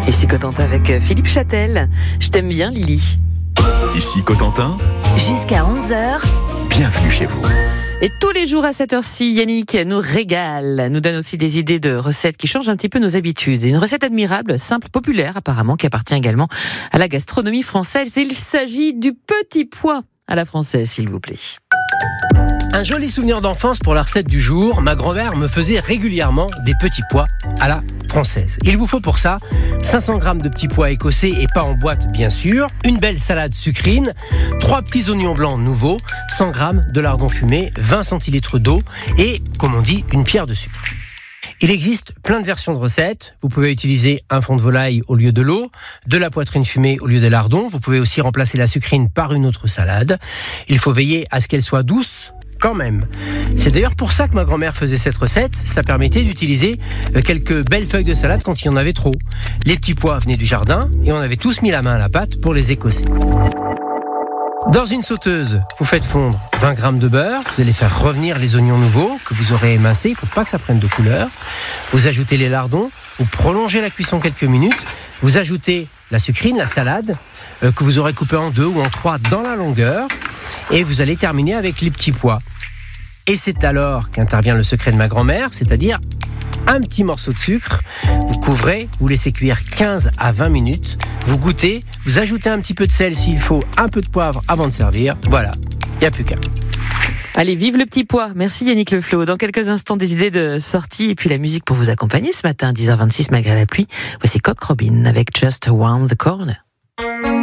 Ici Cotentin avec Philippe Châtel. Je t'aime bien, Lily. Ici Cotentin. Jusqu'à 11h. Bienvenue chez vous. Et tous les jours à cette heure-ci, Yannick nous régale, nous donne aussi des idées de recettes qui changent un petit peu nos habitudes. Une recette admirable, simple, populaire apparemment, qui appartient également à la gastronomie française. Il s'agit du petit pois à la française, s'il vous plaît. Un joli souvenir d'enfance pour la recette du jour. Ma grand-mère me faisait régulièrement des petits pois à la française. Il vous faut pour ça 500 g de petits pois écossais et pas en boîte bien sûr, une belle salade sucrine, 3 petits oignons blancs nouveaux, 100 g de lardons fumés, 20 centilitres d'eau et, comme on dit, une pierre de sucre. Il existe plein de versions de recettes. Vous pouvez utiliser un fond de volaille au lieu de l'eau, de la poitrine fumée au lieu des lardons. Vous pouvez aussi remplacer la sucrine par une autre salade. Il faut veiller à ce qu'elle soit douce quand même. C'est d'ailleurs pour ça que ma grand-mère faisait cette recette. Ça permettait d'utiliser quelques belles feuilles de salade quand il y en avait trop. Les petits pois venaient du jardin et on avait tous mis la main à la pâte pour les écosser. Dans une sauteuse, vous faites fondre 20 g de beurre. Vous allez faire revenir les oignons nouveaux que vous aurez émincés. Il ne faut pas que ça prenne de couleur. Vous ajoutez les lardons. Vous prolongez la cuisson quelques minutes. Vous ajoutez la sucrine, la salade, que vous aurez coupée en 2 ou en 3 dans la longueur. Et vous allez terminer avec les petits pois. Et c'est alors qu'intervient le secret de ma grand-mère, c'est-à-dire un petit morceau de sucre. Vous couvrez, vous laissez cuire 15 à 20 minutes. Vous goûtez, vous ajoutez un petit peu de sel s'il faut, un peu de poivre avant de servir. Voilà, il n'y a plus qu'à. Allez, vive le petit pois. Merci Yannick Le Flo. Dans quelques instants, des idées de sortie et puis la musique pour vous accompagner ce matin, 10h26 malgré la pluie. Voici Coq Robin avec Just Around the Corner.